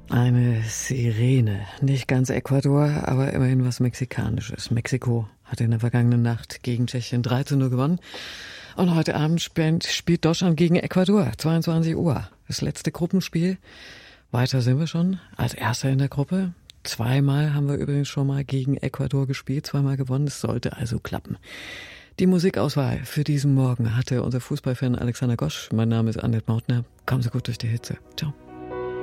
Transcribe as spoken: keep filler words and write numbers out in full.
Eine Sirene. Nicht ganz Ecuador, aber immerhin was Mexikanisches. Mexiko hat in der vergangenen Nacht gegen Tschechien drei zu null gewonnen. Und heute Abend spielt Deutschland gegen Ecuador, zweiundzwanzig Uhr. Das letzte Gruppenspiel. Weiter sind wir schon, als Erster in der Gruppe. Zweimal haben wir übrigens schon mal gegen Ecuador gespielt, zweimal gewonnen. Es sollte also klappen. Die Musikauswahl für diesen Morgen hatte unser Fußballfan Alexander Gosch. Mein Name ist Annette Mautner. Kommen Sie gut durch die Hitze. Ciao.